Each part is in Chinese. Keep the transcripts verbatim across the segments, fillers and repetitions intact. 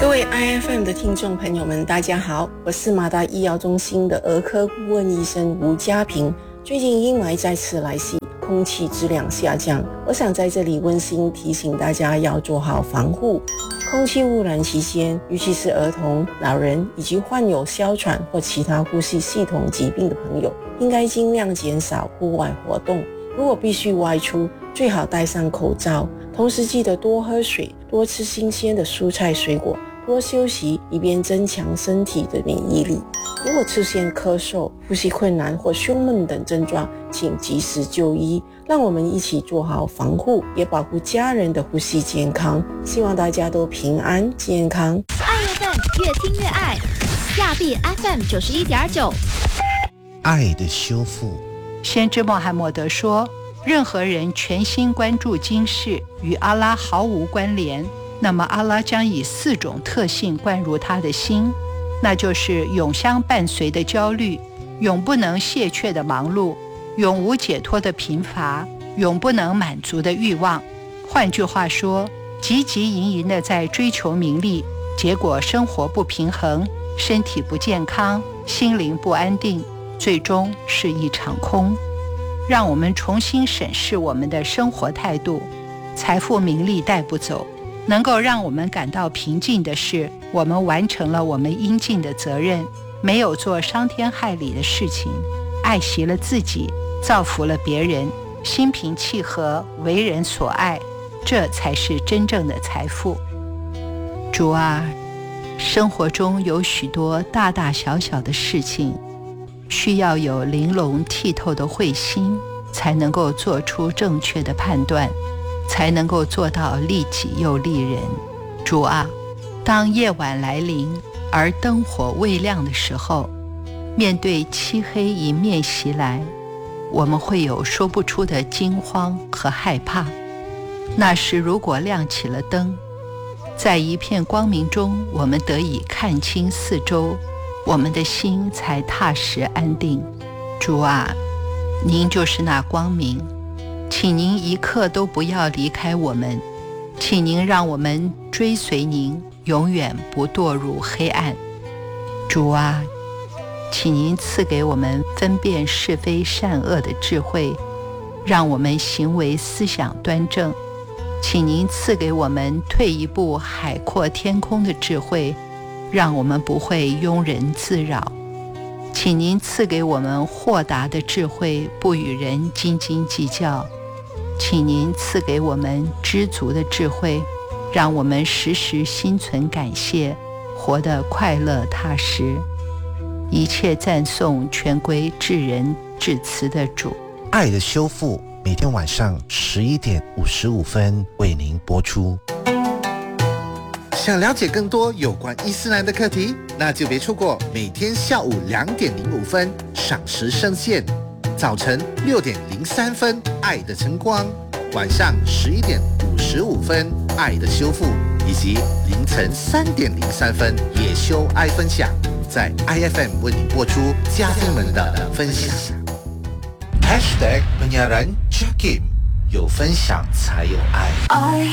各位 I F M 的听众朋友们，大家好，我是马大医药中心的儿科顾问医生吴家平。最近阴霾再次来袭，空气质量下降，我想在这里温馨提醒大家要做好防护。空气污染期间，尤其是儿童、老人以及患有哮喘或其他呼吸系统疾病的朋友，应该尽量减少户外活动。如果必须外出，最好戴上口罩，同时记得多喝水，多吃新鲜的蔬菜水果，多休息，以便增强身体的免疫力。如果出现咳嗽、呼吸困难或胸闷等症状，请及时就医。让我们一起做好防护，也保护家人的呼吸健康。希望大家都平安健康。 爱 F M 越听越爱，亚庇 F M 九十一点九。 爱的修复。 先知穆罕默德说，任何人全心关注今世，与阿拉毫无关联，那么阿拉将以四种特性灌入他的心，那就是永相伴随的焦虑，永不能卸却的忙碌，永无解脱的贫乏，永不能满足的欲望。换句话说，汲汲营营地在追求名利，结果生活不平衡，身体不健康，心灵不安定，最终是一场空。让我们重新审视我们的生活态度。财富名利带不走，能够让我们感到平静的是，我们完成了我们应尽的责任，没有做伤天害理的事情，爱惜了自己，造福了别人，心平气和，为人所爱，这才是真正的财富。主啊，生活中有许多大大小小的事情，需要有玲珑剔透的慧心，才能够做出正确的判断，才能够做到利己又利人。主啊，当夜晚来临而灯火未亮的时候，面对漆黑迎面袭来，我们会有说不出的惊慌和害怕。那时如果亮起了灯，在一片光明中，我们得以看清四周，我们的心才踏实安定。主啊，您就是那光明，请您一刻都不要离开我们，请您让我们追随您，永远不堕入黑暗。主啊，请您赐给我们分辨是非善恶的智慧，让我们行为思想端正。请您赐给我们退一步海阔天空的智慧，让我们不会庸人自扰。请您赐给我们豁达的智慧，不与人斤斤计较。请您赐给我们知足的智慧，让我们时时心存感谢，活得快乐踏实。一切赞颂全归至仁至慈的主。 爱的修复，每天晚上十一点五十五分为您播出。 想了解更多有关伊斯兰的课题，那就别错过每天下午两点零五分赏时圣线，早晨六点零三分爱的晨光，晚上十一点五十五分爱的修复，以及凌晨三点零三分野修爱分享，在 I F M 为你播出家庭们的分享。Hashtag penyiaran Jakim， 有分享才有爱。 I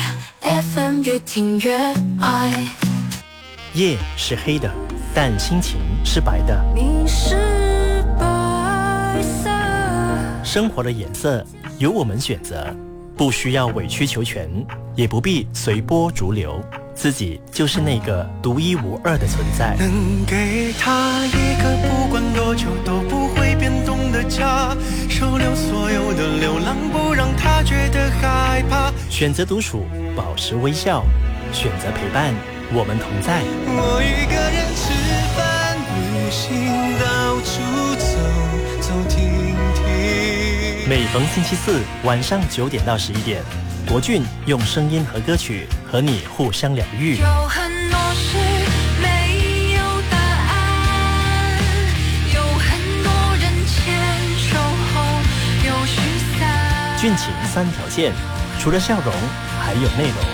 F M 越听越爱。 夜是黑的，但心情是白的。 你是白色。 生活的颜色由我们选择，不需要委曲求全，也不必随波逐流，自己就是那个独一无二的存在。 能给他一个不管多久都不会变动的家，收留所有的流浪，不让他觉得害怕。 选择独处，保持微笑；选择陪伴，我们同在。 我一个人吃饭、旅行，到处走走停停。 每逢星期四晚上九点到十一点，国俊用声音和歌曲和你互相疗愈。 有很多事没有答案，有很多人牵手后又许散。 俊情三条线，除了笑容，还有内容。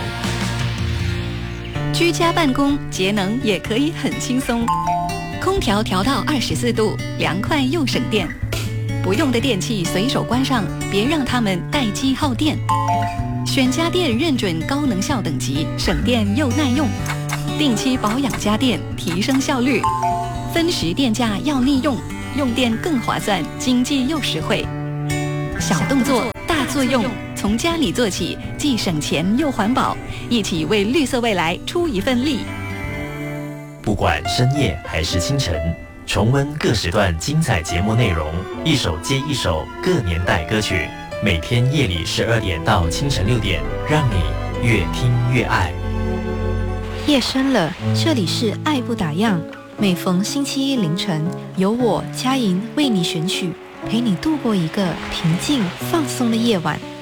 居家办公节能也可以很轻松，空调调到二十四度，凉快又省电。不用的电器随手关上，别让它们待机耗电。选家电认准高能效等级，省电又耐用。 定期保养家电，提升效率。分时电价要利用，用电更划算，经济又实惠。小动作大作用，从家里做起，既省钱又环保，一起为绿色未来出一份力。 不管深夜还是清晨，重温各时段精彩节目内容，一首接一首各年代歌曲，每天夜里十二点到清晨六点，让你越听越爱。 夜深了，这里是爱不打烊，每逢星期一凌晨，由我佳莹为你选曲，陪你度过一个平静放松的夜晚。